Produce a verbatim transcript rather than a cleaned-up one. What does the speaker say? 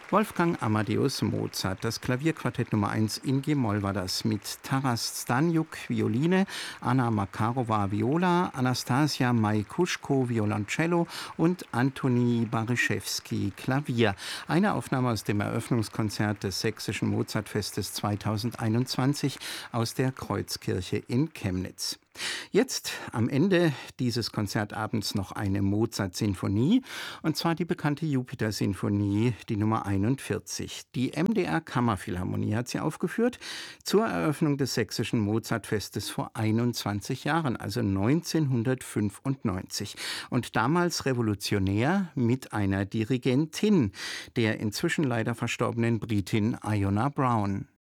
Wolfgang Amadeus Mozart, das Klavierquartett Nummer eins in G-Moll war das, mit Taras Staniuk, Violine, Anna Makarova, Viola, Anastasia Maikuschko, Violoncello und Antoni Baryszewski, Klavier. Eine Aufnahme aus dem Eröffnungskonzert des Sächsischen Mozartfestes zweitausendeinundzwanzig aus der Kreuzkirche in Chemnitz. Jetzt am Ende dieses Konzertabends noch eine Mozart-Sinfonie, und zwar die bekannte Jupiter-Sinfonie, die Nummer einundvierzig. Die M D R Kammerphilharmonie hat sie aufgeführt zur Eröffnung des Sächsischen Mozartfestes vor einundzwanzig Jahren, also neunzehnhundertfünfundneunzig. Und damals revolutionär mit einer Dirigentin, der inzwischen leider verstorbenen Britin Iona Brown.